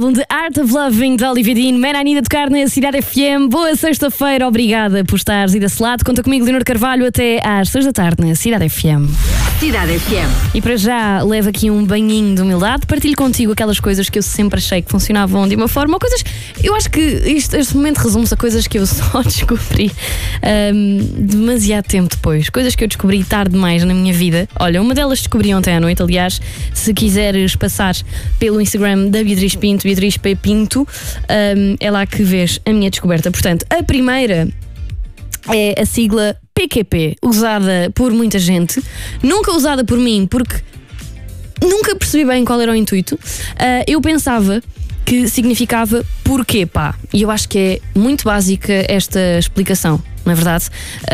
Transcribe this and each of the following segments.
The Art of Loving de Olivia Dean, Man I Need a tocar na Cidade FM. Boa sexta-feira, obrigada por estares aí desse lado. Conta comigo, Leonor Carvalho, até às 6 da tarde na Cidade FM. Cidade FM. E para já, levo aqui um banhinho de humildade. Partilho contigo aquelas coisas que eu sempre achei que funcionavam de uma forma, ou coisas. Eu acho que este momento resume-se a coisas que eu só descobri demasiado tempo depois. Coisas que eu descobri tarde demais na minha vida. Olha, uma delas descobri ontem à noite. Aliás, se quiseres passar pelo Instagram da Beatriz Pinto, Beatriz P. Pinto, é lá que vês a minha descoberta. Portanto, a primeira é a sigla PQP, usada por muita gente, nunca usada por mim, porque nunca percebi bem qual era o intuito. Eu pensava que significava porquê, pá. E eu acho que é muito básica esta explicação, não é verdade?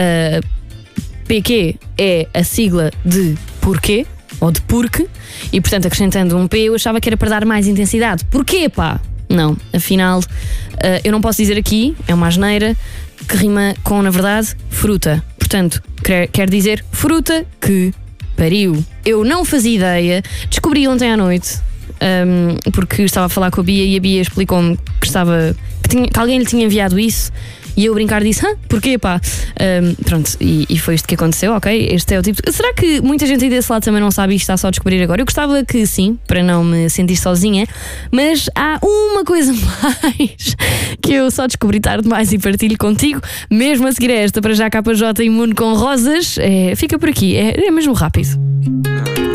PQ é a sigla de porquê, ou de porque, e portanto acrescentando um P eu achava que era para dar mais intensidade. Porquê, pá? Não, afinal eu não posso dizer aqui, é uma asneira que rima com, na verdade, fruta. Portanto, quer dizer fruta que pariu. Eu não fazia ideia, descobri ontem à noite, porque estava a falar com a Bia e a Bia explicou-me que alguém lhe tinha enviado isso. E eu a brincar disse, porquê, pá? Pronto, e foi isto que aconteceu, ok? Este é o tipo. Será que muita gente aí desse lado também não sabe e está só a descobrir agora? Eu gostava que sim, para não me sentir sozinha, mas há uma coisa mais que eu só descobri tarde demais e partilho contigo, mesmo a seguir a esta, para já KJ Imune com Rosas. Fica por aqui, é mesmo rápido.